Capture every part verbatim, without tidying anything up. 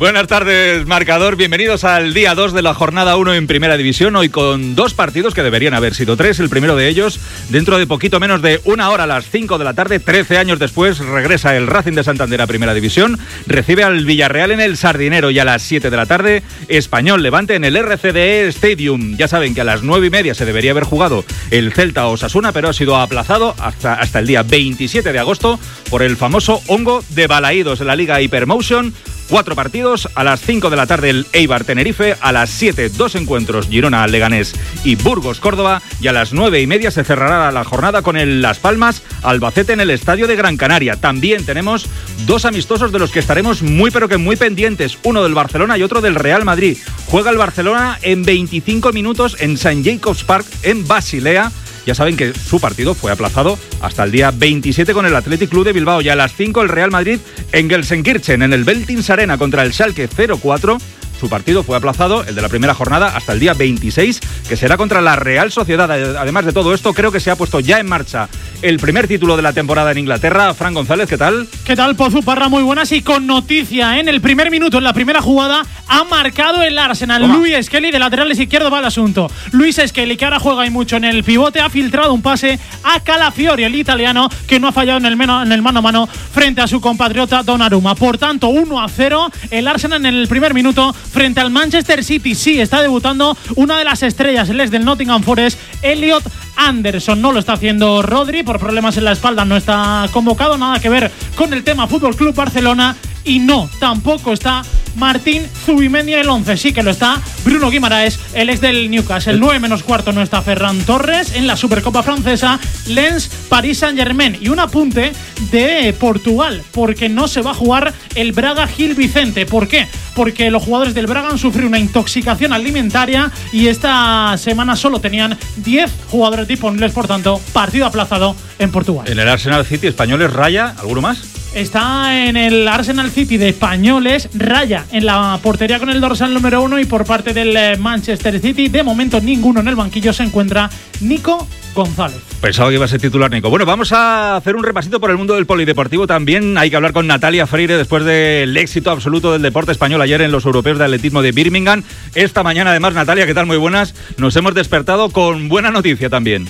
Buenas tardes, marcador. Bienvenidos al día dos de la jornada uno en Primera División. Hoy con dos partidos que deberían haber sido tres. El primero de ellos, dentro de poquito menos de una hora, a las cinco de la tarde, trece años después, regresa el Racing de Santander a Primera División. Recibe al Villarreal en el Sardinero y a las siete de la tarde, Español Levante en el R C D E Stadium. Ya saben que a las nueve y media se debería haber jugado el Celta Osasuna, pero ha sido aplazado hasta, hasta el día veintisiete de agosto por el famoso hongo de Balaídos en la Liga Hypermotion. Cuatro partidos, a las cinco de la tarde el Eibar Tenerife, a las siete dos encuentros Girona Leganés y Burgos Córdoba, y a las nueve y media se cerrará la jornada con el Las Palmas Albacete en el Estadio de Gran Canaria. También tenemos dos amistosos de los que estaremos muy pero que muy pendientes, uno del Barcelona y otro del Real Madrid. Juega el Barcelona en veinticinco minutos en Saint Jacobs Park en Basilea. Ya saben que su partido fue aplazado hasta el día veintisiete con el Athletic Club de Bilbao. Y a las cinco el Real Madrid en Gelsenkirchen, en el Veltins Arena contra el Schalke cero cuatro. Su partido fue aplazado, el de la primera jornada, hasta el día veintiséis, que será contra la Real Sociedad. Además de todo esto, creo que se ha puesto ya en marcha el primer título de la temporada en Inglaterra. Fran González, ¿qué tal? ¿Qué tal, Pozu Parra? Muy buenas y con noticia. En el primer minuto, en la primera jugada, ha marcado el Arsenal. Toma. Luis Skelly, de laterales izquierdo, va al asunto. Luis Skelly, que ahora juega y mucho en el pivote, ha filtrado un pase a Calafiori, el italiano, que no ha fallado en el, meno, en el mano a mano frente a su compatriota Donnarumma. Por tanto, uno a cero, el Arsenal en el primer minuto frente al Manchester City. Sí, está debutando una de las estrellas, el ex del Nottingham Forest, Elliot Anderson. No lo está haciendo Rodri, por problemas en la espalda no está convocado, nada que ver con el tema Fútbol Club Barcelona. Y no, tampoco está Martín Zubimendi en el once, sí que lo está Bruno Guimaraes, el ex del Newcastle. El nueve menos cuarto no está Ferran Torres. En la Supercopa Francesa, Lens, Paris Saint-Germain. Y un apunte de Portugal, porque no se va a jugar el Braga Gil Vicente. ¿Por qué? Porque los jugadores del Braga han sufrido una intoxicación alimentaria y esta semana solo tenían diez jugadores disponibles, por tanto, partido aplazado en Portugal. En el Arsenal City, Españoles, Raya, ¿alguno más? Está en el Arsenal City de Españoles, Raya en la portería con el dorsal número uno, y por parte del Manchester City, de momento ninguno en el banquillo, se encuentra Nico González. Pensaba que iba a ser titular Nico. Bueno, vamos a hacer un repasito por el mundo del polideportivo. También hay que hablar con Natalia Freire después del éxito absoluto del deporte español ayer en los europeos de atletismo de Birmingham. Esta mañana, además, Natalia, ¿qué tal? Muy buenas. Nos hemos despertado con buena noticia también.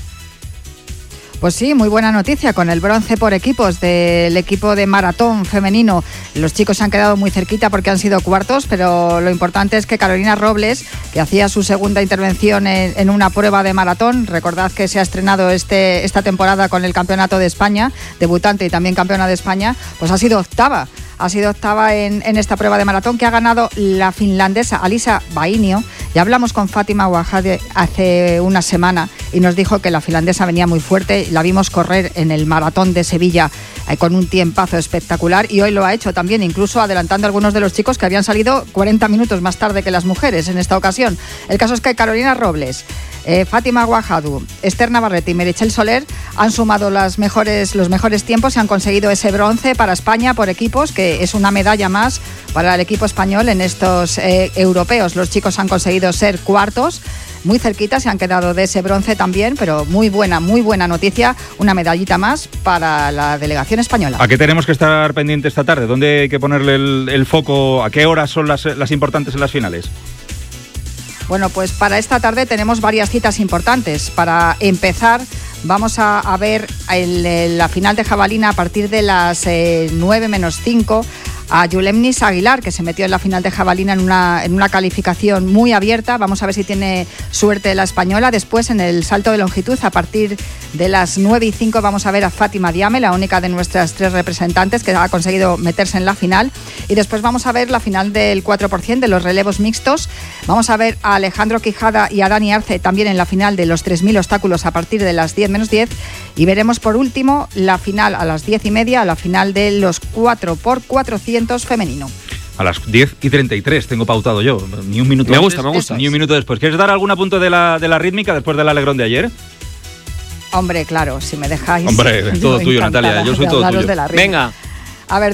Pues sí, muy buena noticia con el bronce por equipos del equipo de maratón femenino. Los chicos se han quedado muy cerquita porque han sido cuartos, pero lo importante es que Carolina Robles, que hacía su segunda intervención en, en una prueba de maratón, recordad que se ha estrenado este, esta temporada con el Campeonato de España, debutante y también campeona de España, pues ha sido octava. Ha sido octava en, en esta prueba de maratón, que ha ganado la finlandesa Alisa Vainio. Ya hablamos con Fátima Ouahadi hace una semana y nos dijo que la finlandesa venía muy fuerte. La vimos correr en el maratón de Sevilla eh, con un tiempazo espectacular, y hoy lo ha hecho también, incluso adelantando a algunos de los chicos que habían salido cuarenta minutos más tarde que las mujeres en esta ocasión. El caso es que Carolina Robles, Eh, Fátima Ouahadi, Esther Navarrete y Meritxell Soler han sumado las mejores, los mejores tiempos y han conseguido ese bronce para España por equipos, que es una medalla más para el equipo español en estos eh, europeos. Los chicos han conseguido ser cuartos, muy cerquita, se han quedado de ese bronce también, pero muy buena, muy buena noticia, una medallita más para la delegación española. ¿A qué tenemos que estar pendiente esta tarde? ¿Dónde hay que ponerle el, el foco? ¿A qué horas son las, las importantes en las finales? Bueno, pues para esta tarde tenemos varias citas importantes. Para empezar, vamos a, a ver el, el, la final de jabalina a partir de las eh, nueve menos cinco. A Yulemnis Aguilar, que se metió en la final de jabalina en una, en una calificación muy abierta. Vamos a ver si tiene suerte la española. Después, en el salto de longitud, a partir de las nueve y cinco, vamos a ver a Fátima Diame, la única de nuestras tres representantes que ha conseguido meterse en la final. Y después vamos a ver la final del cuatro por ciento de los relevos mixtos. Vamos a ver a Alejandro Quijada y a Dani Arce también en la final de los tres mil obstáculos a partir de las diez menos diez. Y veremos por último la final a las diez y media, la final de los cuatro por cuatrocientos femenino. A las diez y treinta y tres tengo pautado yo. Ni un minuto Me antes, gusta, me gusta. Ni un minuto después. ¿Quieres dar algún apunte de la, de la rítmica después del alegrón de ayer? Hombre, claro, si me dejáis. Hombre, todo tuyo, Natalia. Yo soy todo tuyo. Venga. A ver, des-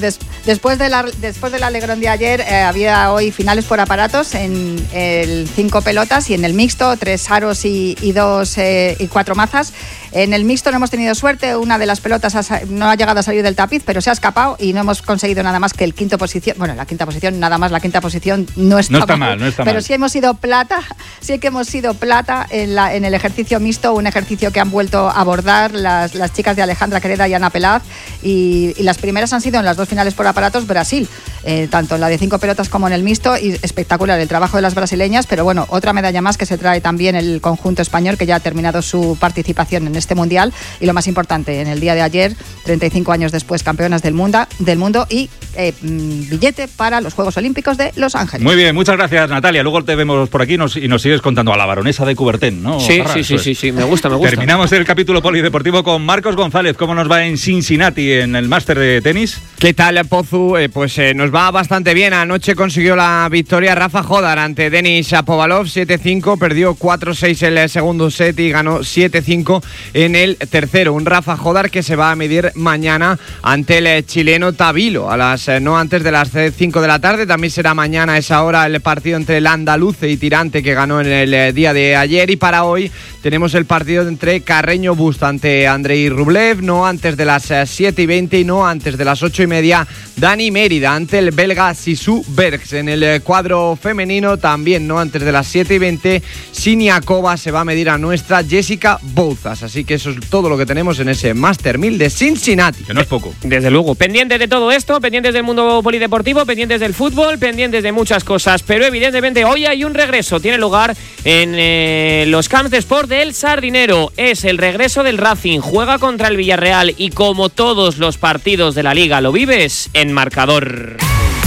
Después, de la, después del alegrón de ayer, eh, había hoy finales por aparatos en el cinco pelotas y en el mixto, tres aros y, y dos eh, y cuatro mazas. En el mixto no hemos tenido suerte, una de las pelotas ha, no ha llegado a salir del tapiz, pero se ha escapado y no hemos conseguido nada más que el quinto posición. Bueno, la quinta posición, nada más la quinta posición no está, no está mal, mal, no está pero mal. sí hemos sido plata, sí que hemos sido plata en, la, en el ejercicio mixto, un ejercicio que han vuelto a abordar las, las chicas de Alejandra Quereda y Ana Pelaz, y, y las primeras han sido en las dos finales por aparatos Brasil, eh, tanto en la de cinco pelotas como en el mixto, y espectacular el trabajo de las brasileñas, pero bueno, otra medalla más que se trae también el conjunto español, que ya ha terminado su participación en este mundial. Y lo más importante, en el día de ayer, treinta y cinco años después, campeonas del mundo, del mundo y eh, billete para los Juegos Olímpicos de Los Ángeles. Muy bien, muchas gracias, Natalia. Luego te vemos por aquí y nos, y nos sigues contando a la baronesa de Coubertin, ¿no? Sí, Parra, sí, sí, sí, sí, me gusta, me gusta. Terminamos el capítulo polideportivo con Marcos González. ¿Cómo nos va en Cincinnati en el máster de tenis? ¿Qué tal, Pozu? Eh, pues eh, nos va bastante bien. Anoche consiguió la victoria Rafa Jodar ante Denis Shapovalov, siete cinco, perdió cuatro seis el segundo set y ganó siete cinco en el tercero. Un Rafa Jodar que se va a medir mañana ante el chileno Tabilo, a las eh, no antes de las cinco de la tarde. También será mañana a esa hora el partido entre el andaluce y Tirante, que ganó en el eh, día de ayer. Y para hoy tenemos el partido entre Carreño Busta ante Andrei Rublev, no antes de las eh, siete y veinte y no antes de las ocho y media Dani Mérida ante el belga Sisu Bergs. En el eh, cuadro femenino también no antes de las siete y veinte Siniakova se va a medir a nuestra Jessica Bouzas. Así que eso es todo lo que tenemos en ese Master mil de Cincinnati. Que no es poco. Desde luego, pendientes de todo esto, pendientes del mundo polideportivo, pendientes del fútbol, pendientes de muchas cosas, pero evidentemente hoy hay un regreso, tiene lugar en eh, los camps de sport del Sardinero. Es el regreso del Racing, juega contra el Villarreal y como todos los partidos de la Liga lo vives en marcador.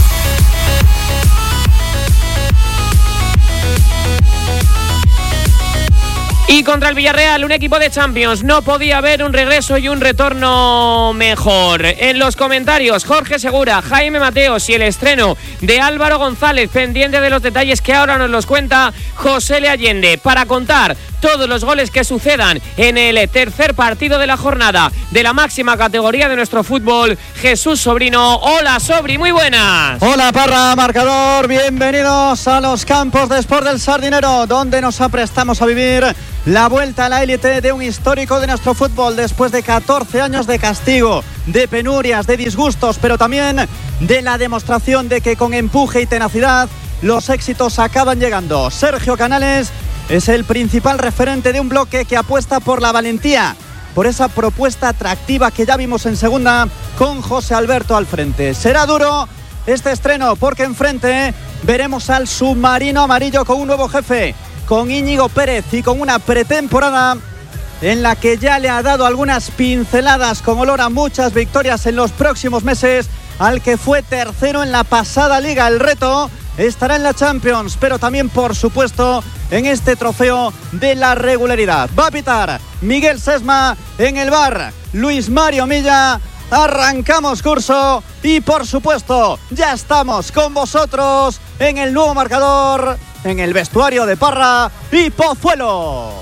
Y contra el Villarreal, un equipo de Champions, no podía haber un regreso y un retorno mejor. En los comentarios, Jorge Segura, Jaime Mateos y el estreno de Álvaro González, pendiente de los detalles que ahora nos los cuenta José Le Allende, para contar todos los goles que sucedan en el tercer partido de la jornada de la máxima categoría de nuestro fútbol. Jesús Sobrino, hola Sobri, muy buenas. Hola Parra, marcador, bienvenidos a los campos de Sport del Sardinero, donde nos aprestamos a vivir la vuelta a la élite de un histórico de nuestro fútbol después de catorce años de castigo, de penurias, de disgustos, pero también de la demostración de que con empuje y tenacidad los éxitos acaban llegando. Sergio Canales es el principal referente de un bloque que apuesta por la valentía, por esa propuesta atractiva que ya vimos en segunda con José Alberto al frente. Será duro este estreno porque enfrente veremos al submarino amarillo con un nuevo jefe, con Íñigo Pérez, y con una pretemporada en la que ya le ha dado algunas pinceladas con olor a muchas victorias en los próximos meses al que fue tercero en la pasada liga. El reto estará en la Champions, pero también, por supuesto, en este trofeo de la regularidad. Va a pitar Miguel Sesma en el bar, Luis Mario Milla. Arrancamos curso y, por supuesto, ya estamos con vosotros en el nuevo marcador, en el vestuario de Parra y Pozuelo.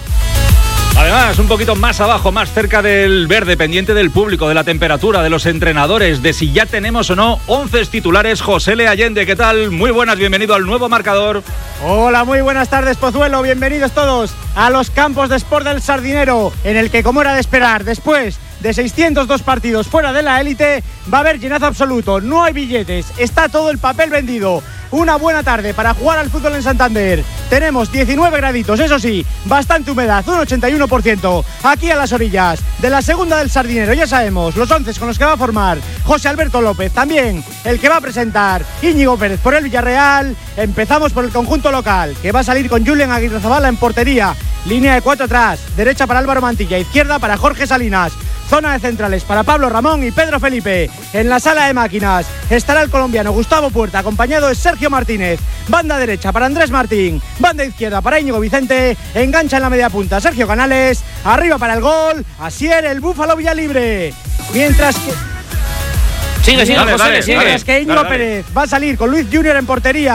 Además, un poquito más abajo, más cerca del verde, pendiente del público, de la temperatura, de los entrenadores, de si ya tenemos o no once titulares. José Le Allende, ¿qué tal? Muy buenas, bienvenido al nuevo marcador. Hola, muy buenas tardes, Pozuelo. Bienvenidos todos a los campos de Sport del Sardinero, en el que, como era de esperar, después de seiscientos dos partidos fuera de la élite, va a haber llenazo absoluto. No hay billetes, está todo el papel vendido. Una buena tarde para jugar al fútbol en Santander. Tenemos diecinueve graditos, eso sí, bastante humedad, un ochenta y uno por ciento. Aquí a las orillas de la segunda del Sardinero, ya sabemos, los once con los que va a formar José Alberto López. También el que va a presentar Íñigo Pérez por el Villarreal. Empezamos por el conjunto local, que va a salir con Julen Aguirrezabala en portería. Línea de cuatro atrás, derecha para Álvaro Mantilla, izquierda para Jorge Salinas. Zona de centrales para Pablo Ramón y Pedro Felipe. En la sala de máquinas estará el colombiano Gustavo Puerta, acompañado de Sergio Martínez. Banda derecha para Andrés Martín. Banda izquierda para Íñigo Vicente. Engancha en la media punta Sergio Canales. Arriba para el gol Asier el Búfalo Villalibre. Mientras que... Sigue, sigue, dale, José, dale, sigue. Mientras que Íñigo dale, dale. Pérez va a salir con Luis Junior en portería.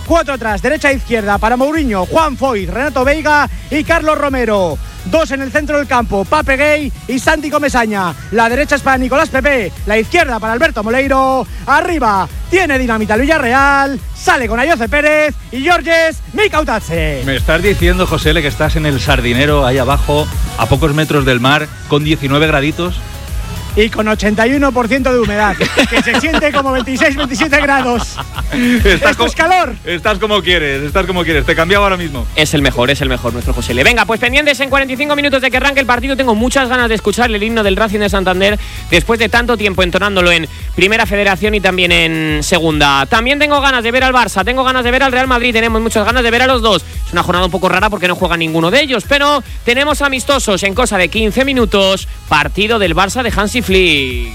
Cuatro atrás, derecha e izquierda para Mourinho, Juan Foyth, Renato Veiga y Carlos Romero. Dos en el centro del campo, Pape Gay y Santi Comesaña. La derecha es para Nicolás Pepe, la izquierda para Alberto Moleiro. Arriba tiene dinamita el Villarreal, sale con Ayoce Pérez y Georges Mikautadze. Me estás diciendo, José L, que estás en el Sardinero, ahí abajo, a pocos metros del mar, con diecinueve graditos. Y con ochenta y uno por ciento de humedad, que se siente como veintiséis, veintisiete grados. Estás Esto es calor. Estás como quieres, estás como quieres. Te cambiaba ahora mismo. Es el mejor, es el mejor nuestro José L. Venga, pues pendientes en cuarenta y cinco minutos de que arranque el partido. Tengo muchas ganas de escuchar el himno del Racing de Santander después de tanto tiempo entonándolo en Primera Federación y también en Segunda. También tengo ganas de ver al Barça, tengo ganas de ver al Real Madrid, tenemos muchas ganas de ver a los dos. Es una jornada un poco rara porque no juega ninguno de ellos, pero tenemos amistosos en cosa de quince minutos. Partido del Barça de Hansi Flick,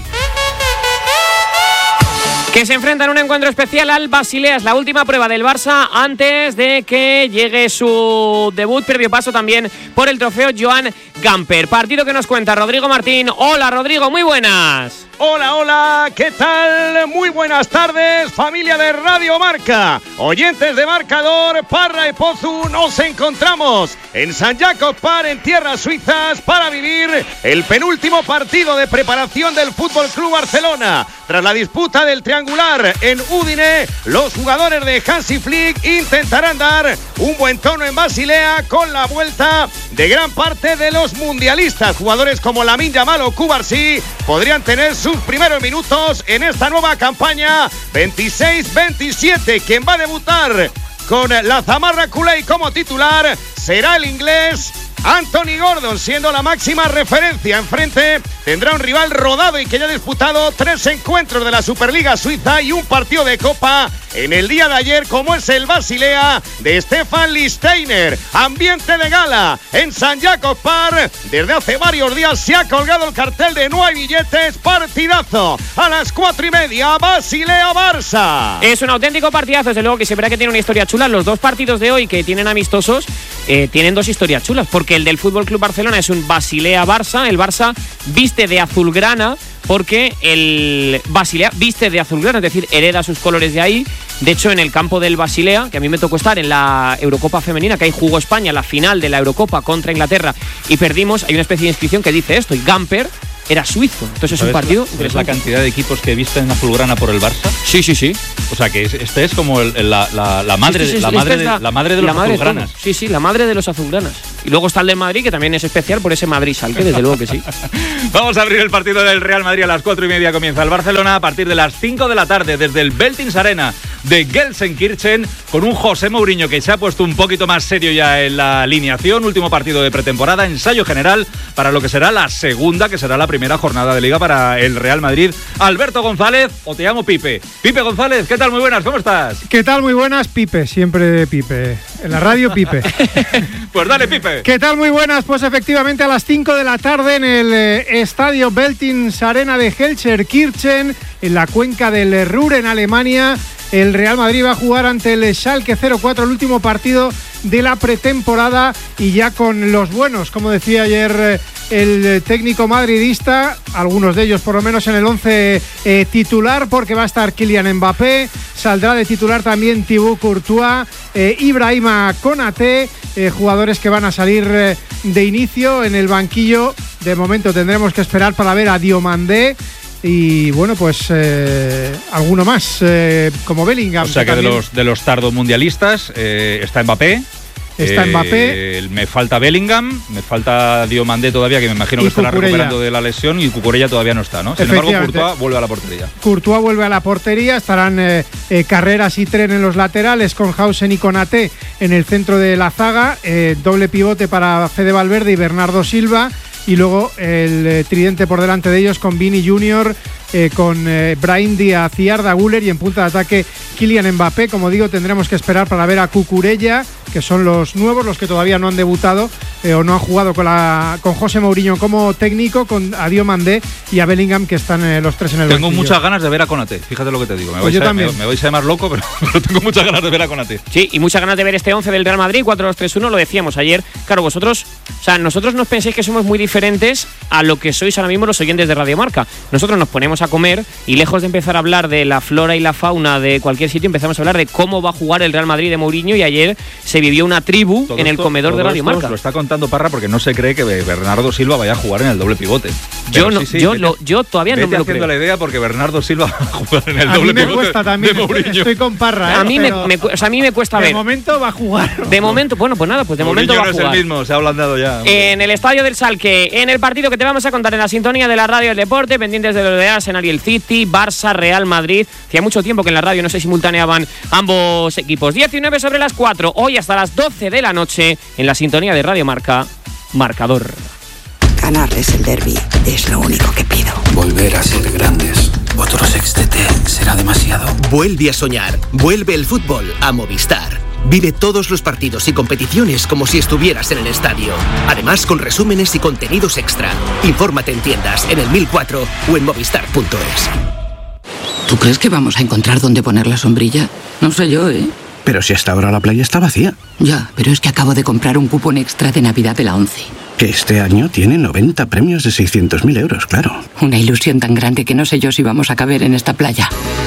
que se enfrenta en un encuentro especial al Basilea. Es la última prueba del Barça antes de que llegue su debut, previo paso también por el trofeo Joan Gamper. Partido que nos cuenta Rodrigo Martín. Hola Rodrigo, muy buenas. Hola, hola, ¿qué tal? Muy buenas tardes, familia de Radio Marca, oyentes de Marcador, Parra y Pozu. Nos encontramos en San Jacob Park, en tierras suizas, para vivir el penúltimo partido de preparación del Fútbol Club Barcelona. Tras la disputa del triangular en Udine, los jugadores de Hansi Flick intentarán dar un buen tono en Basilea con la vuelta de gran parte de los mundialistas. Jugadores como Lamine Yamal o Cubarsí podrían tener sus primeros minutos en esta nueva campaña veintiséis veintisiete. Quien va a debutar con la zamarra culé como titular será el inglés Anthony Gordon, siendo la máxima referencia. Enfrente tendrá un rival rodado y que ya ha disputado tres encuentros de la Superliga Suiza y un partido de Copa en el día de ayer, como es el Basilea de Stefan Lichtsteiner. Ambiente de gala en San Jacob Park. Desde hace varios días se ha colgado el cartel de no hay billetes. Partidazo a las cuatro y media, Basilea-Barça. Es un auténtico partidazo, desde luego que se verá que tiene una historia chula. Los dos partidos de hoy que tienen amistosos eh, tienen dos historias chulas, porque el del Fútbol Club Barcelona es un Basilea-Barça. El Barça viste de azulgrana porque el Basilea viste de azulgrana, es decir, hereda sus colores de ahí. De hecho, en el campo del Basilea, que a mí me tocó estar en la Eurocopa femenina, que ahí jugó España la final de la Eurocopa contra Inglaterra y perdimos, hay una especie de inscripción que dice esto, y Gamper era suizo. Entonces es un partido. ¿Es la cantidad de equipos que visten azulgrana por el Barça? Sí, sí, sí. O sea que este es como el, la, la, la madre, sí, sí, sí, la, madre de, la, la madre de los madre azulgranas. De sí, sí, la madre de los azulgranas. Y luego está el de Madrid, que también es especial por ese Madrid-Salque, desde luego que sí. Vamos a abrir el partido del Real Madrid a las cuatro y media. Comienza el Barcelona a partir de las cinco de la tarde desde el Veltins Arena de Gelsenkirchen, con un José Mourinho que se ha puesto un poquito más serio ya en la alineación. Último partido de pretemporada, ensayo general para lo que será la segunda, que será la primera jornada de Liga para el Real Madrid. Alberto González, o te llamo Pipe. Pipe González, ¿qué tal? Muy buenas, ¿cómo estás? ¿Qué tal? Muy buenas, Pipe, siempre Pipe. En la radio, Pipe. Pues dale, Pipe. ¿Qué tal? Muy buenas, pues efectivamente a las cinco de la tarde en el eh, estadio Veltins Arena de Gelsenkirchen, en la cuenca del Ruhr, en Alemania. El Real Madrid va a jugar ante el Schalke cero cuatro, el último partido de la pretemporada, y ya con los buenos, como decía ayer el técnico madridista, algunos de ellos por lo menos en el once eh, titular, porque va a estar Kylian Mbappé, saldrá de titular también Thibaut Courtois, eh, Ibrahima Konaté, eh, jugadores que van a salir eh, de inicio. En el banquillo de momento tendremos que esperar para ver a Diomandé. Y bueno, pues eh, alguno más, eh, como Bellingham. O sea que, que de los de los tardo mundialistas eh, está Mbappé. Está Mbappé. Eh, me falta Bellingham, me falta Diomandé todavía, que me imagino que estará Cucurella. recuperando de la lesión, y Cucurella todavía no está, ¿no? Sin embargo, Courtois vuelve a la portería. Courtois vuelve a la portería, estarán eh, eh, Carreras y Tren en los laterales, con Hausen y Konaté en el centro de la zaga, eh, doble pivote para Fede Valverde y Bernardo Silva. Y luego el eh, tridente por delante de ellos con Vini Junior, eh, con eh, Brahim Díaz y Arda Güler, y en punta de ataque Kylian Mbappé. Como digo, tendremos que esperar para ver a Cucurella, que son los nuevos, los que todavía no han debutado eh, o no han jugado con, la, con José Mourinho como técnico, con a Diomandé y a Bellingham, que están eh, los tres en el Tengo banquillo. muchas ganas de ver a Konaté, fíjate lo que te digo. Me, Pues vais, yo a, también. me, me vais a llamar loco, pero, pero tengo muchas ganas de ver a Konaté. Sí, y muchas ganas de ver este once del Real Madrid, cuatro dos tres uno, lo decíamos ayer. Claro, vosotros, o sea, nosotros no penséis que somos muy diferentes a lo que sois ahora mismo los oyentes de Radio Marca. Nosotros nos ponemos a comer y lejos de empezar a hablar de la flora y la fauna de cualquier sitio, empezamos a hablar de cómo va a jugar el Real Madrid de Mourinho, y ayer se vivió una tribu Todo en el esto- comedor de todo Radio esto os Marca. Lo está contando Parra porque no se cree que Bernardo Silva vaya a jugar en el doble pivote. Yo Pero no- sí, sí, yo vete- lo- yo todavía no vete me lo haciendo creo. la idea porque Bernardo Silva va a jugar en el A doble mí me pivote cuesta también, de estoy, Mourinho. estoy con Parra, ¿eh? A mí, me, Pero me cu- o sea, a mí me cuesta de ver. momento va a jugar. De momento, bueno, pues nada, pues de momento Mourinho va a no es jugar. el mismo, se ha ablandado ya. En el Estadio del Salque, en el partido que te vamos a contar en la sintonía de la radio del deporte, pendientes de lo de Arsenal y el City, Barça, Real Madrid. Hacía mucho tiempo que en la radio no se simultaneaban ambos equipos. diecinueve sobre las cuatro, hoy hasta las doce de la noche, en la sintonía de Radio Marca, Marcador. Ganarles el derbi es lo único que pido. Volver a ser grandes. Otro sextete será demasiado. Vuelve a soñar. Vuelve el fútbol a Movistar. Vive todos los partidos y competiciones como si estuvieras en el estadio. Además, con resúmenes y contenidos extra. Infórmate en tiendas, en el mil cuatro o en movistar punto es. ¿Tú crees que vamos a encontrar dónde poner la sombrilla? No sé yo, ¿eh? Pero si hasta ahora la playa está vacía. Ya, pero es que acabo de comprar un cupón extra de Navidad de la ONCE. Que este año tiene noventa premios de seiscientos mil euros, claro. Una ilusión tan grande que no sé yo si vamos a caber en esta playa.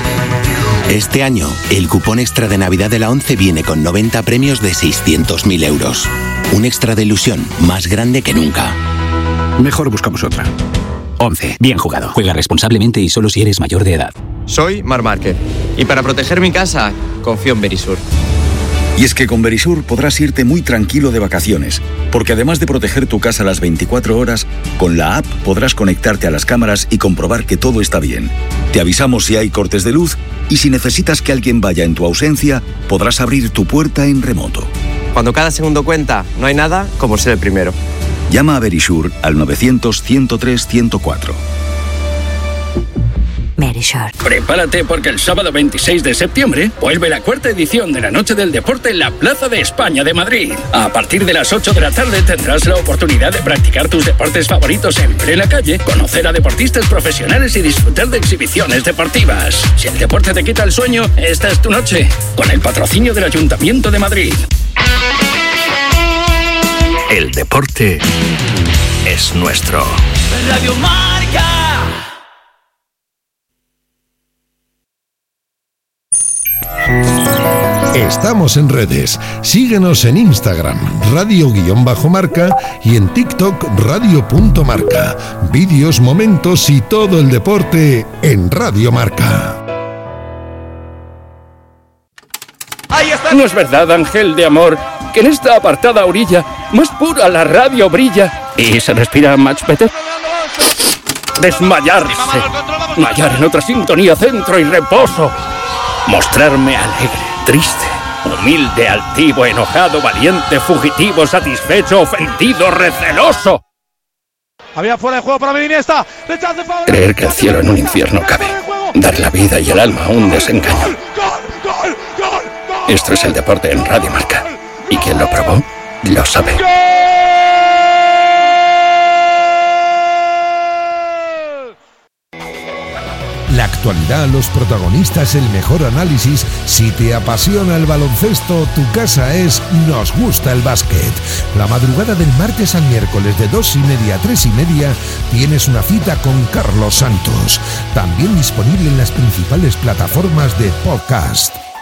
Este año, el cupón extra de Navidad de la ONCE viene con noventa premios de seiscientos mil euros. Un extra de ilusión más grande que nunca. Mejor buscamos otra. ONCE. Bien jugado. Juega responsablemente y solo si eres mayor de edad. Soy Marc Márquez y para proteger mi casa confío en Verisur. Y es que con Verisur podrás irte muy tranquilo de vacaciones, porque además de proteger tu casa las veinticuatro horas, con la app podrás conectarte a las cámaras y comprobar que todo está bien. Te avisamos si hay cortes de luz y si necesitas que alguien vaya en tu ausencia, podrás abrir tu puerta en remoto. Cuando cada segundo cuenta, no hay nada como ser el primero. Llama a Verisur al novecientos, ciento tres, ciento cuatro. Verisur. Prepárate porque el sábado veintiséis de septiembre vuelve la cuarta edición de la Noche del Deporte en la Plaza de España de Madrid. A partir de las ocho de la tarde tendrás la oportunidad de practicar tus deportes favoritos en plena calle, conocer a deportistas profesionales y disfrutar de exhibiciones deportivas. Si el deporte te quita el sueño, esta es tu noche, con el patrocinio del Ayuntamiento de Madrid. El deporte es nuestro. Radio Marca. Estamos en redes. Síguenos en Instagram, radio-marca y en TikTok, radio.marca. Vídeos, momentos y todo el deporte en Radio Marca. No es verdad, ángel de amor, que en esta apartada orilla más pura la radio brilla y se respira much better. Desmayarse. Mayar en otra sintonía, centro y reposo. Mostrarme alegre, triste, humilde, altivo, enojado, valiente, fugitivo, satisfecho, ofendido, receloso. Había fuera de juego para Iniesta. Rechace favorable. Creer que el cielo en un infierno cabe. Dar la vida y el alma a un desengaño. Esto es el deporte en Radio Marca. Y quien lo probó, lo sabe. La actualidad, los protagonistas, el mejor análisis. Si te apasiona el baloncesto, tu casa es Nos Gusta el Básquet. La madrugada del martes al miércoles de dos y media a tres y media tienes una cita con Carlos Santos. También disponible en las principales plataformas de podcast.